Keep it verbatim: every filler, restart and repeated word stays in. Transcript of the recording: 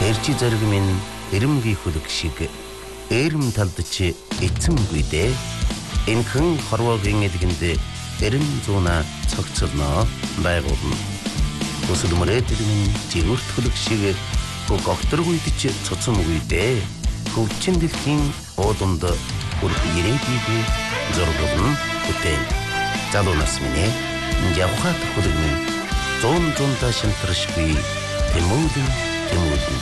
Эрчи зэрэг минь эрэмгийн хөлөг шиг эрэм талдч эцэмгүй дээ. Энхэн хорвоогийн эдгэндээ эрэм зуна цогцолно байгуулна. Өсөл мөрөөдөл минь жигүүрт хөлөг шиг хөг огторгүйдч цоцомгүй дээ. Хөвчин дэлхийн уудамд үрх ирээдийг зургуулна үтэн. Залуу нас минь явхад хөлөг минь зүүн зүүнда шимтэршгүй тэмүүлэн тэмүүлэн